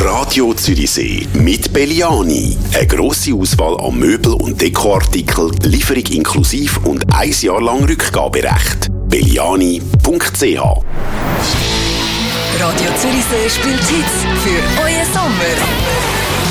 Radio Zürichsee mit Belliani. Eine grosse Auswahl an Möbel- und Dekoartikeln, Lieferung inklusiv und 1 Jahr lang Rückgaberecht. belliani.ch. Radio Zürichsee spielt Hits für euren Sommer.